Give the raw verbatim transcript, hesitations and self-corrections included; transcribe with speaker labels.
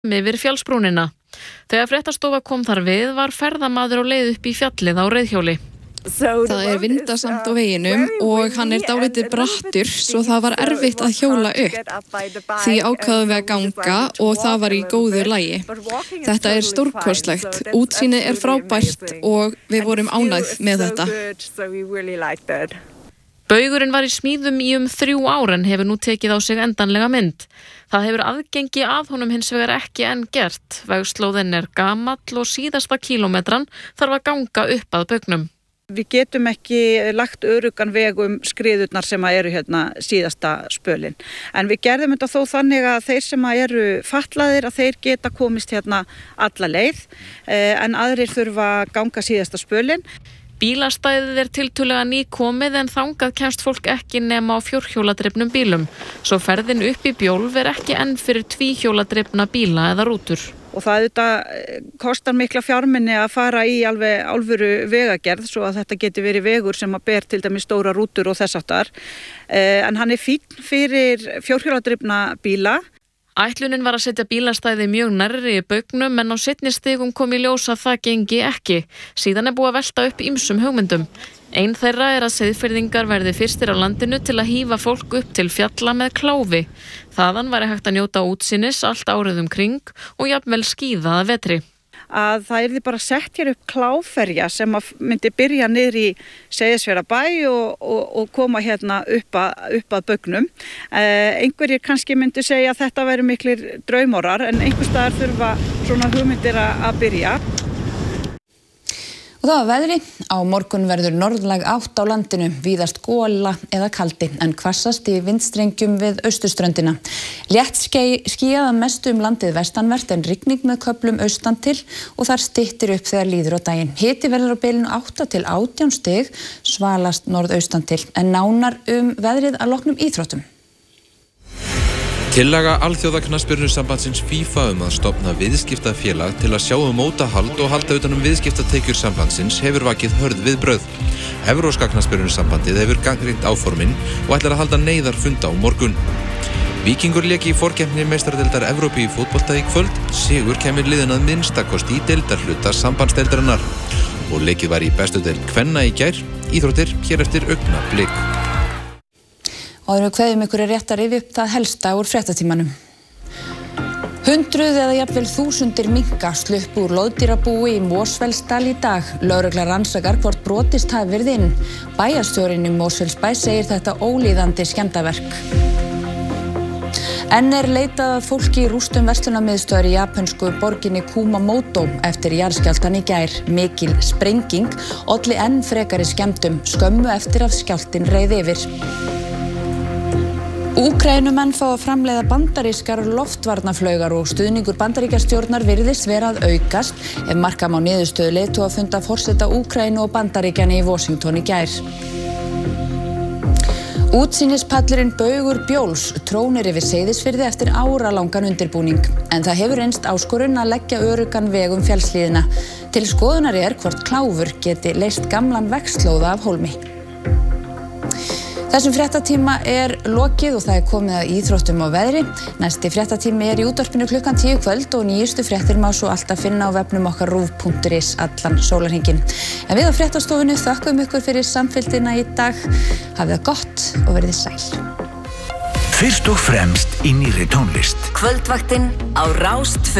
Speaker 1: yfir fjallsbrúnina. Þegar fréttastofa kom þar við var ferðamaður á leið upp í fjallið á reiðhjóli.
Speaker 2: Það er vindasamt á veginum og hann er dálítið brattur svo það var erfitt að hjóla upp. Því ákváðum við að ganga og það var í góðu lagi. Þetta er stórkostlegt, útsýnið er frábært og við vorum ánægð með þetta.
Speaker 1: Baugurinn var í smíðum í um þrjú ár en hefur nú tekið á sig endanlega mynd. Það hefur aðgengi að honum hins vegar ekki enn gert. Vegslóðin er gamall og síðasta kílómetran þarf að ganga upp að baugnum.
Speaker 3: Við getum ekki lagt öruggan veg um skriðurnar sem eru hérna síðasta spölinn. En við gerðum þetta þó þannig að þeir sem eru fatlaðir að þeir geta komist hérna alla leið en aðrir þurfa að ganga síðasta spölinn.
Speaker 1: Bílastæðið er tiltölulega nýkomið en þangað kemst fólk ekki nema á fjórhjóladrifnum bílum. Svo ferðin upp í Bjólf er ekki enn fyrir tvíhjóladrifna bíla eða rútur.
Speaker 3: Og það auðvitað kostar mikla fjármunni að fara í alveg alvöru vegagerð svo að þetta geti verið vegur sem að ber til dæmis stóra rútur og þess áttar. En hann er fínn fyrir fjórhjóladrifna bíla.
Speaker 1: Ætlunin var að setja bílastæði mjög nærri í baugnum en á seinni stigum kom í ljós að það gengi ekki. Síðan er búið að velta upp ýmsum hugmyndum. Ein þeirra er að Seyðfirðingar verði fyrstir á landinu til að hífa fólk upp til fjalla með kláfi. Þaðan væri hægt að njóta útsýnis allt árið um kring og jafnvel skíða að vetri.
Speaker 3: Að það yrði bara sett hér upp kláferja sem að myndi byrja niður í Seyðisfjarðarbæ og, og, og koma hérna upp að, upp að baugnum. Eh, einhverjir kannski myndi segja að þetta væri miklir draumórar en einhvers staðar þurfa svona hugmyndir að byrja.
Speaker 4: Og það var veðri. Á morgun verður norðlæg átt á landinu, víðast gola eða kaldi, en hvassast í vindstrengjum við austurströndina. Létt skýjað að mestu um landið vestanvert en rigning með köflum austan til og þar styttir upp þegar líður á daginn. Hiti verður á bilinu átta til átján stig, svalast norðaustan til, en nánar um veðrið að loknum íþróttum.
Speaker 5: Tillaga Alþjóðaknattspyrnusambandsins FIFA um að stofna viðskiptafélag til að sjá um mótahald og halda utan um viðskiptatekjur sambandsins hefur vakið hörð viðbrögð. Evrópska knattspyrnusambandið hefur gagnrýnt áformin og ætlar að halda neyðarfund á morgun. Víkingur lék í forkeppni meistaradeildar Evrópu í fótbolta í kvöld. Sigur kemur liðin að minnstakosti í deildarhluta sambandsdeildarinnar. Og leikið var í bestu deild kvenna í gær. Íþróttir hér eftir augnablik.
Speaker 4: Áður við kveðjum ykkur er rétt að rifja upp það helsta úr fréttatímanum. Hundruð eða jafnvel þúsundir minka sluppu úr loðdýrabúi í Mosfellsdal í dag. Lögregla rannsakar hvort brotist hafi verið inn. Bæjarstjórinn í Mosfellsbæ segir þetta ólíðandi skemmdarverk. Enn er leitað að fólki í rústum verslunarmiðstöðvar í japönsku borginni Kumamoto eftir jarðskjálftann í gær. Mikil sprenging olli enn frekari skemmdum skömmu eftir að skjálftinn reið yfir. Úkraínumenn fá að framleiða bandarískar loftvarnaflaugar og stuðningur bandaríkjastjórnar virðist vera að aukast ef marka má niðurstöðu leiðtogafunda forseta Úkraínu og Bandaríkjanna í Washington í gær. Útsýnispallurinn Baugur Bjóls trónir yfir Seyðisfirði eftir áralangan undirbúning en það hefur reynst áskorun að leggja öruggan veg um fjallshlíðina. Til skoðunar er hvort kláfur geti leyst gamlan vegslóða af hólmi. Þessum fréttatíma er lokið og það er komið að íþróttum og veðri. Næsti fréttatími er í útvarpinu klukkan tíu kvöld og nýjustu fréttir má svo alltaf finna á vefnum okkar ruv punktur is allan sólarhringinn. En við á fréttastofunni þökkum ykkur fyrir samfylgdina í dag. Hafið það gott og verið sæl.
Speaker 6: Fyrst og fremst í nýrri tónlist.
Speaker 7: Kvöldvaktin á Rás tvö.